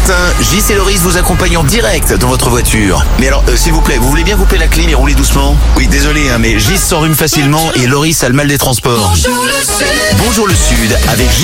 matin, Gis et Loris vous accompagnent en direct dans votre voiture. Mais alors, s'il vous plaît, vous voulez bien couper la clim et rouler doucement? Oui, désolé, mais Gis s'enrhume facilement et Loris a le mal des transports. Bonjour le Sud avec Gis.